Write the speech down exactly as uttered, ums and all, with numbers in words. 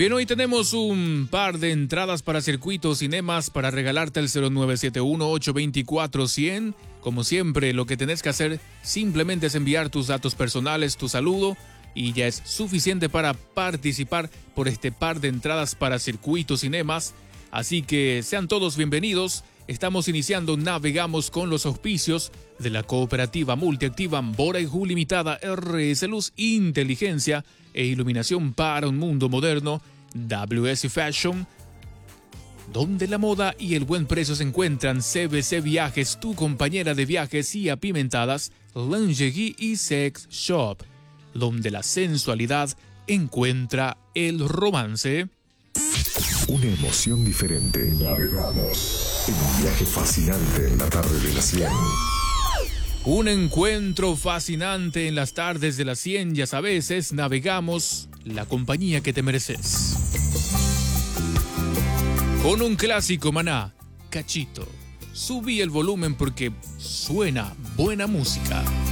Bien, hoy tenemos un par de entradas para Circuito Cinemas para regalarte el cero nueve siete uno, ocho dos cuatro, cien. Como siempre, lo que tenés que hacer simplemente es enviar tus datos personales, tu saludo, y ya es suficiente para participar por este par de entradas para Circuito Cinemas. Así que sean todos bienvenidos. Estamos iniciando Navegamos con los auspicios de la cooperativa multiactiva Ambora y Ju Limitada, R S Luz, Inteligencia e Iluminación para un Mundo Moderno, W S Fashion, donde la moda y el buen precio se encuentran, C B C Viajes, tu compañera de viajes, y Apimentadas, Lingerie y Sex Shop, donde la sensualidad encuentra el romance. Una emoción diferente. Navegamos en un viaje fascinante en la tarde de la cien. Un encuentro fascinante en las tardes de la cien, ya sabes, es Navegamos, la compañía que te mereces. Con un clásico, Maná, Cachito. Subí el volumen porque suena buena música.